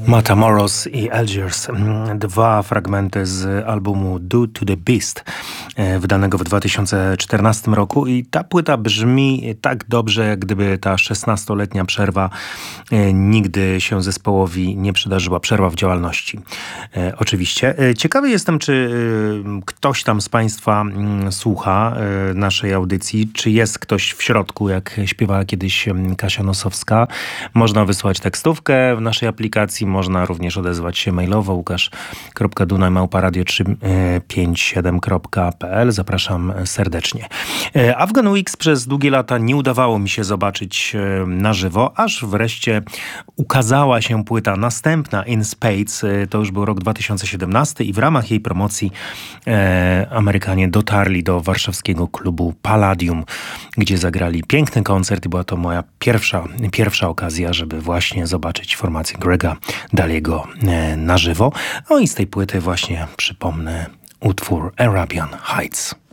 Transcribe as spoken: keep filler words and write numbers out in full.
Matamoros i Algiers. Dwa fragmenty z albumu Do to the Beast, wydanego w dwa tysiące czternastym roku. I ta płyta brzmi tak dobrze, jak gdyby ta szesnastoletnia przerwa nigdy się zespołowi nie przydarzyła. Przerwa w działalności. Oczywiście. Ciekawy jestem, czy ktoś tam z Państwa słucha naszej audycji, czy jest ktoś w środku, jak śpiewała kiedyś Kasia Nosowska. Można wysłać tekstówkę w naszej aplikacji, można również odezwać się mailowo łukasz kropka dunaj małpa radio trzysta pięćdziesiąt siedem kropka p l. Zapraszam serdecznie. Afghan Wigs przez długie lata nie udawało mi się zobaczyć na żywo, aż wreszcie ukazała się płyta następna, In Spades. To już był rok dwa tysiące siedemnasty i w ramach jej promocji e, Amerykanie dotarli do warszawskiego klubu Palladium, gdzie zagrali piękny koncert i była to moja pierwsza, pierwsza okazja, żeby właśnie zobaczyć formację Grega Daliego na żywo. No i z tej płyty właśnie przypomnę utwór Arabian Heights.